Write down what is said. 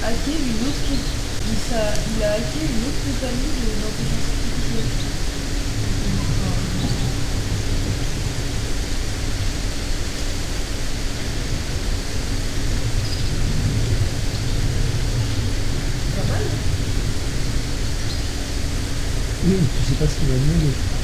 hacké une autre... Il a hacké une autre compagnie d'intelligence artificielle. Pas mal, hein. Oui, tu sais pas ce qu'il va demander.